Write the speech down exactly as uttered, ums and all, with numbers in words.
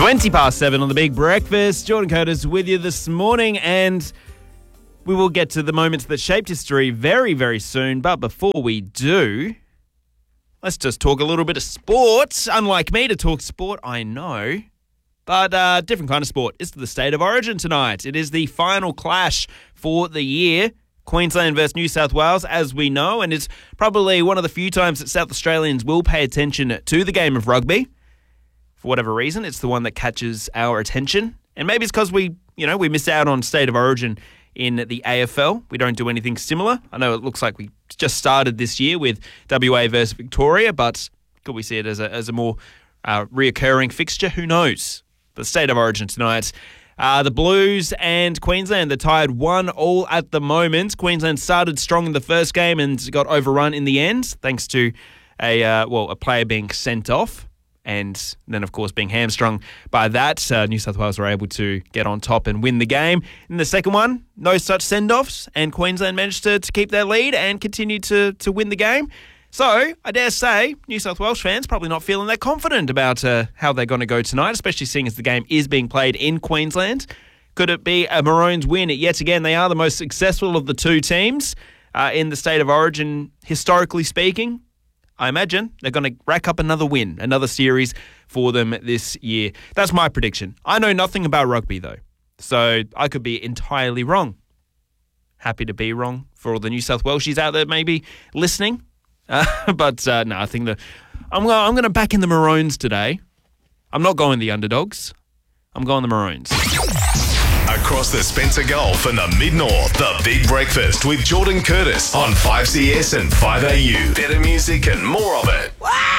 twenty past seven on the Big Breakfast. Jordan Curtis with you this morning, and we will get to the moments that shaped history very, very soon. But before we do, let's just talk a little bit of sport. Unlike me to talk sport, I know. But uh, different kind of sport. It's the State of Origin tonight. It is the final clash for the year. Queensland versus New South Wales, as we know, and it's probably one of the few times that South Australians will pay attention to the game of rugby. For whatever reason, it's the one that catches our attention. And maybe it's because we, you know, we miss out on State of Origin in the A F L. We don't do anything similar. I know it looks like we just started this year with W A versus Victoria, but could we see it as a as a more uh, reoccurring fixture? Who knows? But State of Origin tonight. Uh, the Blues and Queensland, they're tied one all at the moment. Queensland started strong in the first game and got overrun in the end, thanks to a uh, well a player being sent off. And then, of course, being hamstrung by that, uh, New South Wales were able to get on top and win the game. In the second one, no such send-offs, and Queensland managed to, to keep their lead and continue to, to win the game. So, I dare say, New South Wales fans probably not feeling that confident about uh, how they're going to go tonight, especially seeing as the game is being played in Queensland. Could it be a Maroons win? Yet again, they are the most successful of the two teams uh, in the State of Origin, historically speaking. I imagine they're going to rack up another win, another series for them this year. That's my prediction. I know nothing about rugby, though, so I could be entirely wrong. Happy to be wrong for all the New South Welshies out there maybe listening. Uh, but uh, no, I think that I'm going I'm going to back in the Maroons today. I'm not going the underdogs. I'm going the Maroons. Across the Spencer Gulf and the Mid-North, the Big Breakfast with Jordan Curtis on five C S and five A U. Better music and more of it.